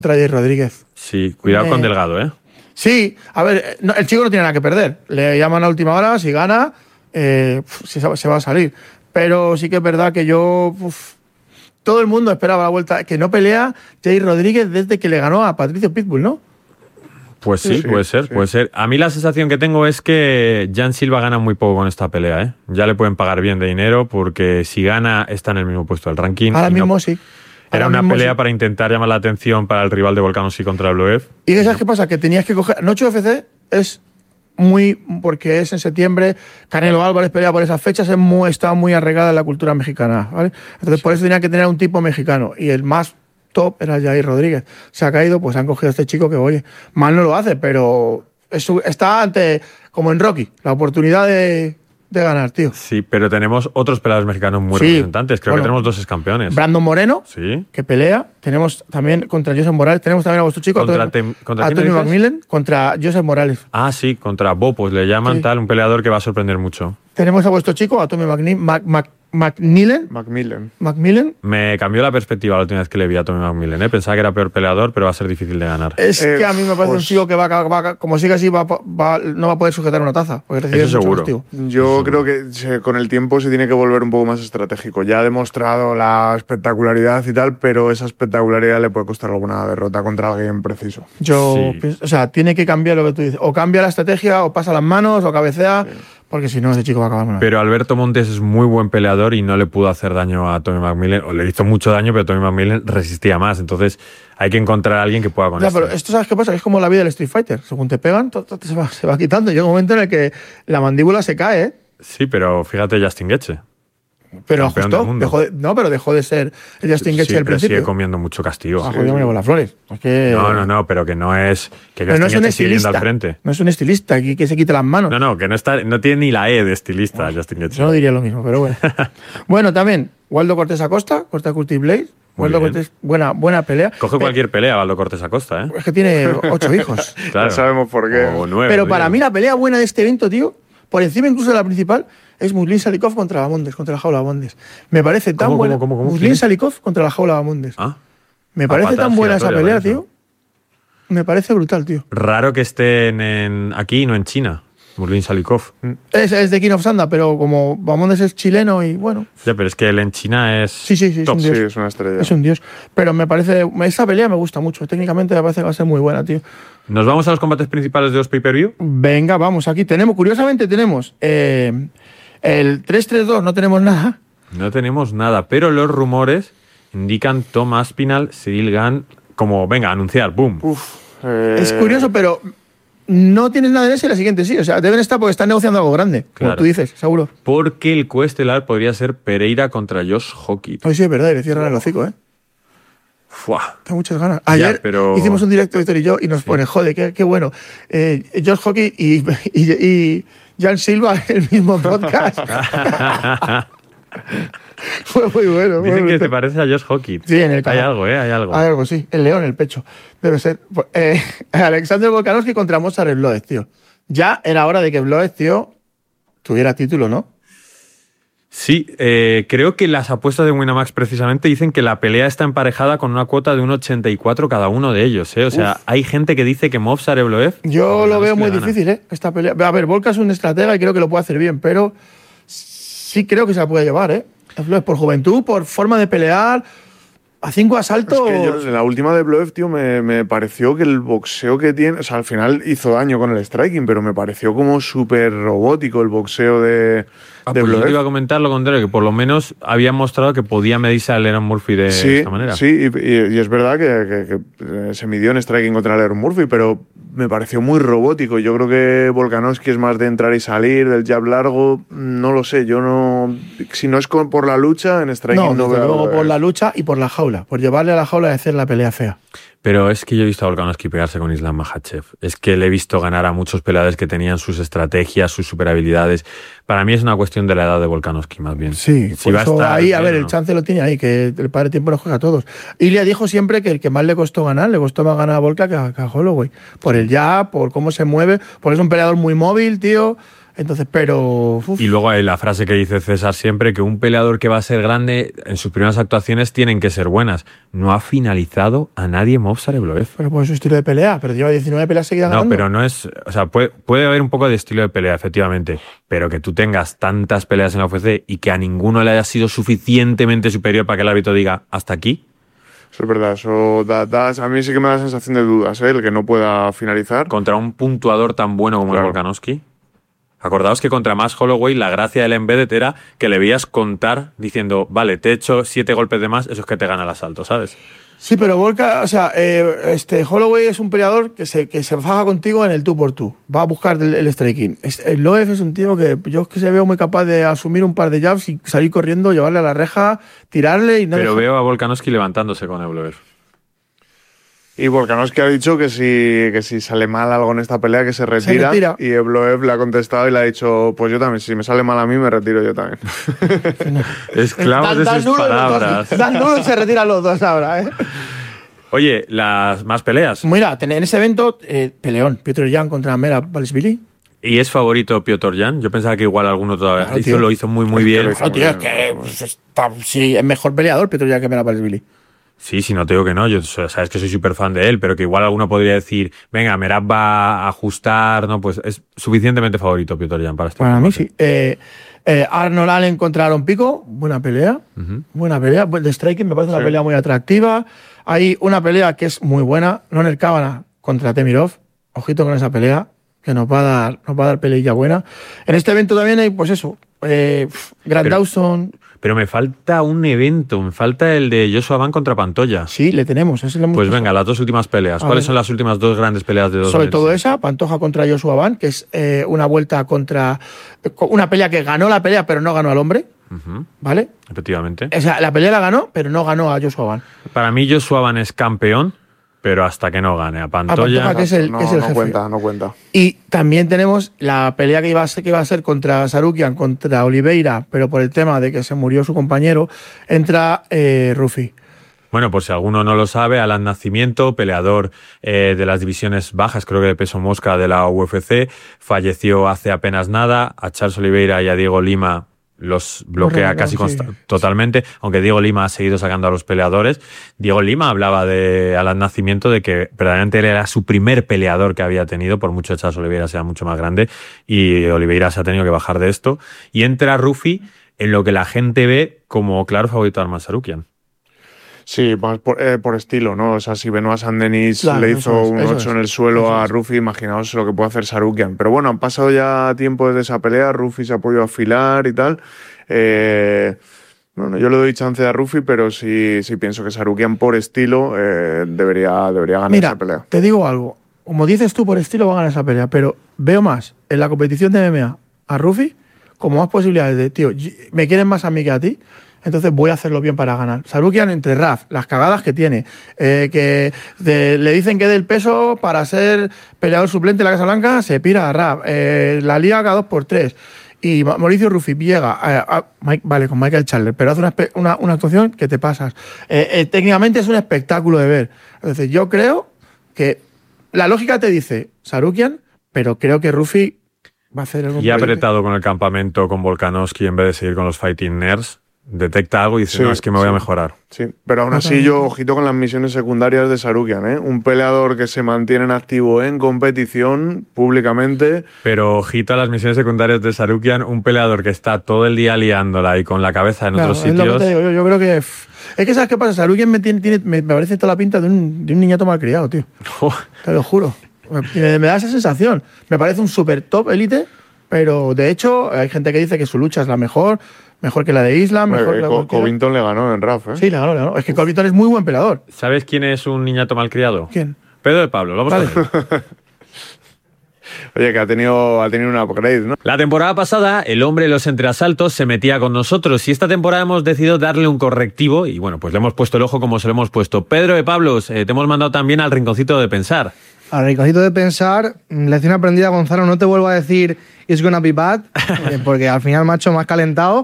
contra Jay Rodríguez. Sí, cuidado con Delgado, ¿eh? Sí, a ver, no, el chico no tiene nada que perder. Le llaman a última hora, si gana, se va a salir. Pero sí que es verdad que todo el mundo esperaba la vuelta. Que no pelea Jay Rodríguez desde que le ganó a Patricio Pitbull, ¿no? Pues sí, puede ser. A mí la sensación que tengo es que Jan Silva gana muy poco con esta pelea, ¿eh? Ya le pueden pagar bien de dinero porque si gana está en el mismo puesto del ranking. Ahora mismo sí. Era una pelea para intentar llamar la atención para el rival de Volkanovski contra Evloev. ¿Y sabes qué pasa? Que tenías que coger... Noche UFC es muy... Porque es en septiembre, Canelo Álvarez pelea por esas fechas, está muy arraigada en la cultura mexicana, ¿vale? Entonces por eso tenía que tener un tipo mexicano. Y el más top era Jair Rodríguez. Se ha caído, pues han cogido a este chico que, oye, mal no lo hace, pero está ante, como en Rocky, la oportunidad de ganar, tío. Sí, pero tenemos otros peleadores mexicanos muy representantes. Creo que tenemos 2 excampeones. Brandon Moreno, sí, que pelea. Tenemos también contra Joseph Morales. Tenemos también a vuestro chico. ¿Contra Tommy McMillan, contra Joseph Morales. Ah, sí, contra Bopos le llaman, sí. Tal, un peleador que va a sorprender mucho. Tenemos a vuestro chico, a Tommy McMillan. Me cambió la perspectiva la última vez que le vi a Tommy McMillan, ¿eh? Pensaba que era peor peleador, pero va a ser difícil de ganar. Es que a mí me parece un chico que como siga así, no va a poder sujetar una taza. Eso seguro. Yo creo que con el tiempo se tiene que volver un poco más estratégico. Ya ha demostrado la espectacularidad y tal, pero esa espectacularidad le puede costar alguna derrota contra alguien preciso. O sea, tiene que cambiar lo que tú dices. O cambia la estrategia, o pasa las manos, o cabecea. Sí. Porque si no, ese chico va a acabar mal. Pero Alberto Montes es muy buen peleador y no le pudo hacer daño a Tommy McMillan, o le hizo mucho daño, pero Tommy McMillan resistía más. Entonces hay que encontrar a alguien que pueda con esto. Pero esto, ¿sabes qué pasa? Es como la vida del Street Fighter. Según te pegan, se va quitando. Llega un momento en el que la mandíbula se cae, ¿eh? Sí, pero fíjate Justin Gaethje. Pero ajustó, dejó de ser el Justin Gaethje al principio. Sigue comiendo mucho castigo. Jodido con las flores. Es que... No, pero que no es que Justin Gaethje sigue yendo al frente. No es un estilista que se quite las manos. No, que no tiene ni la E de estilista, Justin Gaethje. Yo no diría lo mismo, pero bueno. Bueno, también, Waldo Cortés Acosta, contra Curtis Blade. Waldo Cortés, buena pelea. Coge cualquier pelea, Waldo Cortés Acosta, ¿eh? Es que tiene 8 hijos. Claro. Ya sabemos por qué. O 9. Pero para mí la pelea buena de este evento, tío, por encima incluso de la principal, es Muslin Salikov contra Bamondes, contra la jaula Bamondes. Me parece tan buena. Muslin Salikov contra la jaula Bamondes. Me parece tan buena esa pelea, tío. Me parece brutal, tío. Raro que estén aquí y no en China. Muslin Salikov. Es de King of Sanda, pero como Bamondes es chileno y bueno. Ya, pero es que él en China es. Sí, top. Es un dios. Sí, es una estrella. Es un dios. Pero me parece. Esa pelea me gusta mucho. Técnicamente me parece que va a ser muy buena, tío. ¿Nos vamos a los combates principales de los pay-per-view? Venga, vamos. Aquí curiosamente tenemos. El 3-3-2 no tenemos nada. No tenemos nada, pero los rumores indican Tom Aspinall, Cyril Gane, como, venga, anunciar, boom. Es curioso, pero no tienes nada en ese y la siguiente sí. O sea, deben estar porque están negociando algo grande, como tú dices, seguro. Porque el coestelar podría ser Pereira contra Josh Hockett. Hoy sí, es verdad, y le cierran el hocico, ¿eh? Fuah. Tengo muchas ganas. Ayer hicimos un directo, Víctor y yo, y nos pone, joder, qué bueno. Josh Hockett y Jan Silva en el mismo podcast. Fue muy bueno. Dicen que te parece a Josh Hockett. Sí, en el canal. Hay algo. Hay algo, sí. El león en el pecho. Debe ser. Alexander Volkanovski contra Movsar Evloev, tío. Ya era hora de que Evloev, tío, tuviera título, ¿no? Sí, creo que las apuestas de Winamax precisamente dicen que la pelea está emparejada con una cuota de 1,84 cada uno de ellos, ¿eh? O sea, hay gente que dice que Movsar Evloev... Yo lo veo muy difícil, ¿eh? Esta pelea. A ver, Volka es un estratega y creo que lo puede hacer bien, pero sí creo que se la puede llevar, ¿eh? Evloev por juventud, por forma de pelear... A 5 asaltos... Es que yo, en la última de Evloev, tío, me pareció que el boxeo que tiene... O sea, al final hizo daño con el striking, pero me pareció como súper robótico el boxeo de pues yo te iba a comentar lo contrario, que por lo menos había mostrado que podía medirse a Leron Murphy de esta manera. Sí, y es verdad que se midió en striking contra Leron Murphy, pero me pareció muy robótico. Yo creo que Volkanovski es más de entrar y salir, del jab largo, no lo sé. Yo no... Si no es por la lucha, en striking no veo... Luego por la lucha y por la jaula, por llevarle a la jaula y hacer la pelea fea. Pero es que yo he visto a Volkanovski pegarse con Islam Makhachev. Es que le he visto ganar a muchos peleadores que tenían sus estrategias, sus superhabilidades. Para mí es una cuestión de la edad de Volkanovski, más bien. Sí, si va a estar ahí, a ver, el chance lo tiene ahí, que el padre tiempo nos juega a todos. Ilia dijo siempre que el que más le costó ganar, le costó más ganar a Volka que a Holloway. Por el jab, por cómo se mueve, porque es un peleador muy móvil, tío. Entonces, pero... Y luego hay la frase que dice César siempre, que un peleador que va a ser grande, en sus primeras actuaciones tienen que ser buenas. No ha finalizado a nadie Movsar Evloev. Pero por su estilo de pelea, pero lleva 19 peleas seguidas ganando. No, pero no es... O sea, puede haber un poco de estilo de pelea, efectivamente, pero que tú tengas tantas peleas en la UFC y que a ninguno le haya sido suficientemente superior para que el árbitro diga hasta aquí. Eso es verdad, eso a mí sí que me da la sensación de dudas, el que no pueda finalizar. Contra un puntuador tan bueno como el Volkanovski. Acordaos que contra Max Holloway la gracia del Embedded era que le veías contar diciendo, vale, te he hecho 7 golpes de más, eso es que te gana el asalto, ¿sabes? Sí, pero Holloway es un peleador que se faja contigo en el tú por tú. Va a buscar el striking. Loev es un tío que yo es que se veo muy capaz de asumir un par de jabs y salir corriendo, llevarle a la reja, tirarle y no. Pero veo a Volkanovski levantándose con Evloev. Y Volkanovski ha dicho que si sale mal algo en esta pelea, que se retira. Y Evloev le ha contestado y le ha dicho, pues yo también, si me sale mal a mí, me retiro yo también. Esclavos de sus palabras. Dan duro y se retiran los dos ahora, ¿eh? Oye, las más peleas. Mira, en ese evento, peleón, Petr Yan contra Merab Dvalishvili. ¿Y es favorito Piotr Jan? Yo pensaba que igual alguno todavía claro, lo hizo muy bien. Claro, tío, es que sí, es mejor peleador Petr Yan que Merab Dvalishvili. Sí, no te digo que no, yo sabes que soy súper fan de él, pero que igual alguno podría decir, venga, Merab va a ajustar, ¿no? Pues es suficientemente favorito Piotr Jan para este Para mí sí. Arnold Allen contra Aaron Pico, buena pelea. Buena pelea. De striking me parece una pelea muy atractiva. Hay una pelea que es muy buena, Ronald Kavanagh contra Temirov. Ojito con esa pelea, que nos va a dar peleilla buena. En este evento también hay, pues eso, Grant Dawson. Pero me falta un evento, me falta el de Joshua Van contra Pantoja. Sí, le tenemos. Pues venga, las dos últimas peleas. ¿Cuáles son las últimas dos grandes peleas de dos? Sobre todo esa, Pantoja contra Joshua Van, que es una vuelta contra... Una pelea que ganó la pelea, pero no ganó al hombre. ¿Vale? Efectivamente. O sea, la pelea la ganó, pero no ganó a Joshua Van. Para mí Joshua Van es campeón, pero hasta que no gane a Pantoja. Que es el jefe. No cuenta. Y también tenemos la pelea que iba a ser contra Sarukian, contra Oliveira, pero por el tema de que se murió su compañero, entra Rufi. Bueno, por si alguno no lo sabe, Alan Nacimiento, peleador de las divisiones bajas, creo que de peso mosca de la UFC, falleció hace apenas nada. A Charles Oliveira y a Diego Lima los bloquea totalmente, aunque Diego Lima ha seguido sacando a los peleadores. Diego Lima hablaba de Alan Nacimiento de que verdaderamente él era su primer peleador que había tenido, por mucho Charles Oliveira sea mucho más grande, y Oliveira se ha tenido que bajar de esto. Y entra Rufi en lo que la gente ve como claro favorito a Arman Sarukian. Sí, más por estilo, ¿no? O sea, si Benoit Saint-Denis le hizo un 8 en el suelo a Rufi, imaginaos lo que puede hacer Sarukian. Pero bueno, han pasado ya tiempo desde esa pelea, Rufi se ha podido afilar y tal. Bueno, yo le doy chance a Rufi, pero sí pienso que Sarukian por estilo debería ganar esa pelea. Te digo algo, como dices tú, por estilo va a ganar esa pelea, pero veo más en la competición de MMA a Rufi como más posibilidades de, tío, me quieren más a mí que a ti, entonces voy a hacerlo bien para ganar. Sarukian entre Raf, las cagadas que tiene, le dicen que dé el peso para ser peleador suplente en la Casa Blanca, se pira a Raf, la liga cada 2x3. Y Mauricio Rufi llega con Michael Chandler, pero hace una actuación que te pasas. Técnicamente es un espectáculo de ver. Entonces yo creo que la lógica te dice Sarukian, pero creo que Rufi va a hacer algo. Y ha apretado con el campamento con Volkanovski en vez de seguir con los Fighting Nerds. Detecta algo y dice, no, es que me voy a mejorar. Sí, pero aún así yo, ojito con las misiones secundarias de Sarukian, ¿eh? Un peleador que se mantiene en activo en competición, públicamente. Pero ojito a las misiones secundarias de Sarukian, un peleador que está todo el día liándola y con la cabeza en otros sitios. Es lo que te digo, yo creo que... Es que ¿sabes qué pasa? Sarukian me parece toda la pinta de un niñato malcriado, tío. Te lo juro. Me da esa sensación. Me parece un super top élite, pero de hecho hay gente que dice que su lucha es la mejor que la de Islam. Covington le ganó en RAF, ¿eh? Sí, le ganó. Es que Covington es muy buen peleador. ¿Sabes quién es un niñato malcriado? ¿Quién? Pedro de Pablo, lo vamos a ver. Oye, que ha tenido un upgrade, ¿no? La temporada pasada, el hombre de los entreasaltos se metía con nosotros y esta temporada hemos decidido darle un correctivo y bueno, pues le hemos puesto el ojo como se lo hemos pusto. Pedro de Pablos, te hemos mandado también al rinconcito de pensar. Al rinconcito de pensar, lección aprendida, Gonzalo, no te vuelvo a decir it's gonna be bad, porque al final, macho, me has calentado.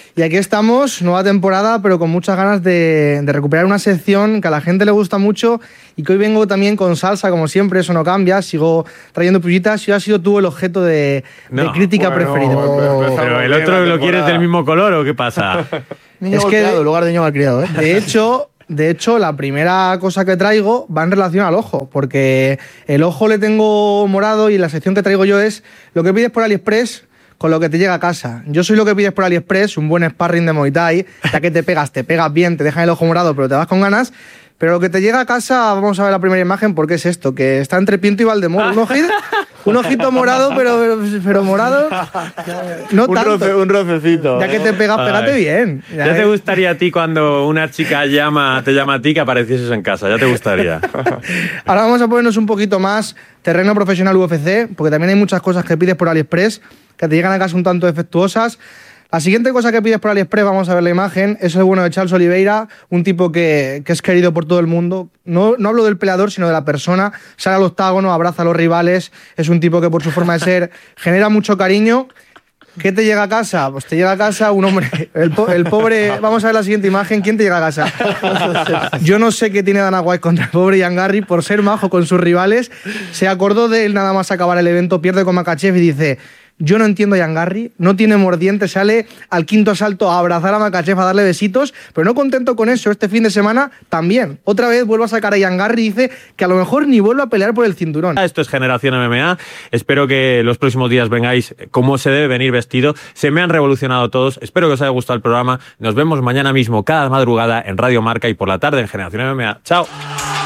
Y aquí estamos, nueva temporada, pero con muchas ganas de recuperar una sección que a la gente le gusta mucho y que hoy vengo también con salsa, como siempre, eso no cambia. Sigo trayendo pullitas y hoy has sido tú el objeto de crítica preferido. Pero el otro lo quieres del mismo color ¿o qué pasa? Niño Es que- golpeado en lugar de niño malcriado, ¿eh? De hecho, la primera cosa que traigo va en relación al ojo, porque el ojo le tengo morado y la sección que traigo yo es lo que pides por AliExpress con lo que te llega a casa. Yo soy lo que pides por AliExpress, un buen sparring de Muay Thai, ya que te pegas bien, te dejan el ojo morado, pero te vas con ganas. Pero lo que te llega a casa, vamos a ver la primera imagen, porque es esto, que está entre Pinto y Valdemoro. Un ojito morado, pero morado no tanto. Un rocecito. Ya que te pegas, pégate bien. ¿Ya te gustaría a ti cuando una chica te llama a ti que aparecieses en casa? ¿Ya te gustaría? Ahora vamos a ponernos un poquito más terreno profesional UFC, porque también hay muchas cosas que pides por AliExpress que te llegan a casa un tanto defectuosas. La siguiente cosa que pides por AliExpress, vamos a ver la imagen, es el bueno de Charles Oliveira, un tipo que es querido por todo el mundo. No hablo del peleador, sino de la persona. Sale al octágono, abraza a los rivales. Es un tipo que por su forma de ser genera mucho cariño. ¿Qué te llega a casa? Pues te llega a casa un hombre, el pobre... Vamos a ver la siguiente imagen. ¿Quién te llega a casa? Yo no sé qué tiene Dana White contra el pobre Ian Garry por ser majo con sus rivales. Se acordó de él nada más acabar el evento, pierde con Makhachev y dice... Yo no entiendo a Ian Garry, no tiene mordiente, sale al quinto asalto a abrazar a Makhachev, a darle besitos, pero no contento con eso, este fin de semana también. Otra vez vuelve a sacar a Ian Garry y dice que a lo mejor ni vuelve a pelear por el cinturón. Esto es Generación MMA. Espero que los próximos días vengáis como se debe venir vestido. Se me han revolucionado todos. Espero que os haya gustado el programa. Nos vemos mañana mismo, cada madrugada, en Radio Marca y por la tarde en Generación MMA. ¡Chao!